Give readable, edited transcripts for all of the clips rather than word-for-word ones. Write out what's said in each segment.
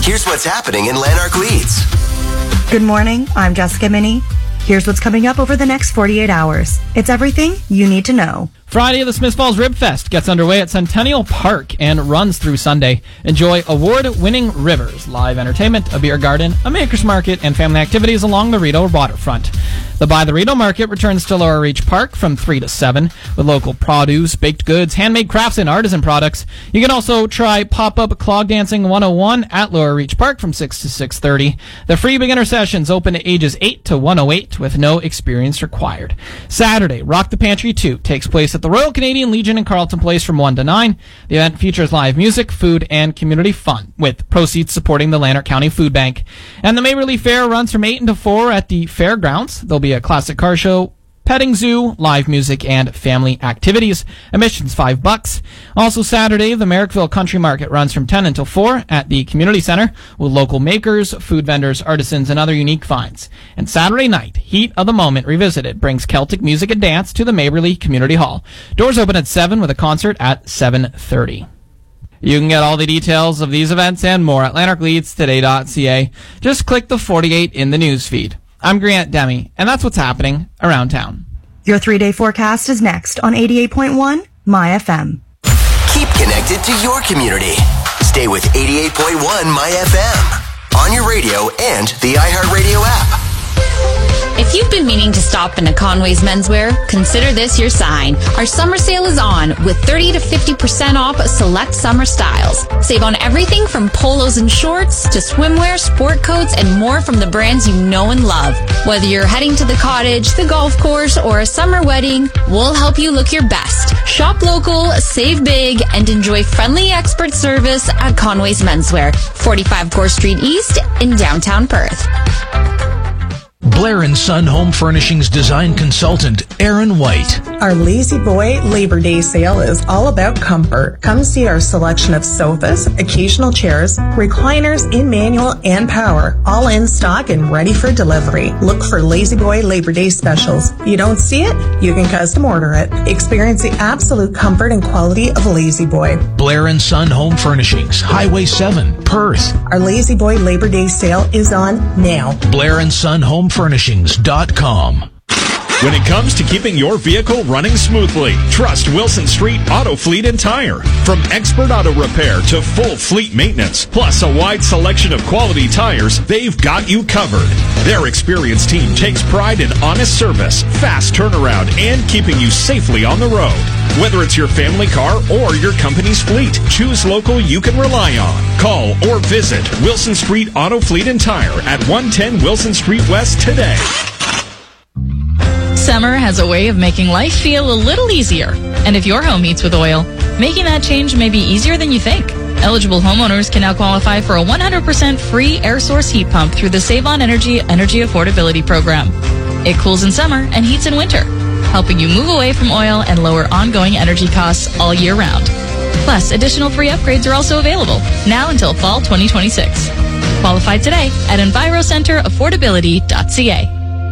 Here's what's happening in Lanark Leeds. Good morning, I'm Jessica Minnie. Here's what's coming up over the next 48 hours. It's everything you need to know. Friday, the Smith Falls Rib Fest gets underway at Centennial Park and runs through Sunday. Enjoy award-winning rivers, live entertainment, a beer garden, a maker's market, and family activities along the Rideau waterfront. The By the Rideau Market returns to Laurel Reach Park from 3 to 7 with local produce, baked goods, handmade crafts, and artisan products. You can also try Pop-Up Clog Dancing 101 at Laurel Reach Park from 6 to 6:30. The free beginner sessions open to ages 8 to 108 with no experience required. Saturday, Rock the Pantry 2 takes place at the Royal Canadian Legion in Carleton Place from 1 to 9. The event features live music, food, and community fun, with proceeds supporting the Lanark County Food Bank. And the Maberly Fair runs from 8 until 4 at the fairgrounds. There'll be a classic car show, petting zoo, live music, and family activities. Admission's $5. Also Saturday, the Merrickville Country Market runs from 10 until 4 at the Community Center with local makers, food vendors, artisans, and other unique finds. And Saturday night, Heat of the Moment Revisited brings Celtic music and dance to the Maberly Community Hall. Doors open at 7 with a concert at 7:30. You can get all the details of these events and more at lanarkleadstoday.ca. Just click the 48 in the news feed. I'm Grant Demi, and that's what's happening around town. Your 3-day forecast is next on 88.1 My FM. Keep connected to your community. Stay with 88.1 My FM on your radio and the iHeartRadio app. If you've been meaning to stop into Conway's Menswear, consider this your sign. Our summer sale is on with 30 to 50% off select summer styles. Save on everything from polos and shorts to swimwear, sport coats, and more from the brands you know and love. Whether you're heading to the cottage, the golf course, or a summer wedding, we'll help you look your best. Shop local, save big, and enjoy friendly expert service at Conway's Menswear, 45 Core Street East in downtown Perth. Blair & Son Home Furnishings design consultant Aaron White. Our Lazy Boy Labor Day sale is all about comfort. Come see our selection of sofas, occasional chairs, recliners in manual and power, all in stock and ready for delivery. Look for Lazy Boy Labor Day specials. You don't see it? You can custom order it. Experience the absolute comfort and quality of Lazy Boy. Blair & Son Home Furnishings, Highway 7, Perth. Our Lazy Boy Labor Day sale is on now. Blair & Son Home Furnishings.com. When it comes to keeping your vehicle running smoothly, trust Wilson Street Auto Fleet and Tire. From expert auto repair to full fleet maintenance, plus a wide selection of quality tires, they've got you covered. Their experienced team takes pride in honest service, fast turnaround, and keeping you safely on the road. Whether it's your family car or your company's fleet, choose local you can rely on. Call or visit Wilson Street Auto Fleet and Tire at 110 Wilson Street West today. Summer has a way of making life feel a little easier. And if your home heats with oil, making that change may be easier than you think. Eligible homeowners can now qualify for a 100% free air source heat pump through the Save on Energy Affordability Program. It cools in summer and heats in winter, helping you move away from oil and lower ongoing energy costs all year round. Plus, additional free upgrades are also available, now until fall 2026. Qualify today at EnviroCenterAffordability.ca.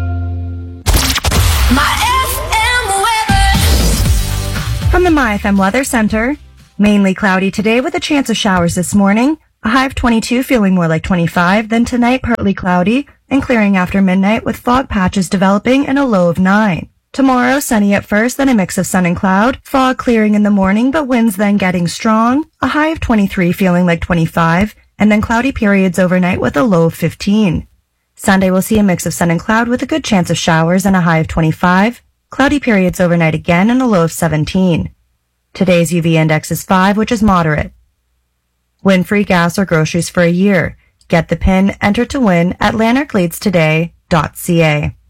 From the My FM Weather Center, mainly cloudy today with a chance of showers this morning. A high of 22, feeling more like 25. Then tonight, partly cloudy and clearing after midnight with fog patches developing and a low of 9. Tomorrow, sunny at first, then a mix of sun and cloud. Fog clearing in the morning, but winds then getting strong. A high of 23, feeling like 25. And then cloudy periods overnight with a low of 15. Sunday will see a mix of sun and cloud with a good chance of showers and a high of 25. Cloudy periods overnight again and a low of 17. Today's UV index is 5, which is moderate. Win free gas or groceries for a year. Get the PIN, enter to win at lanarkleadstoday.ca.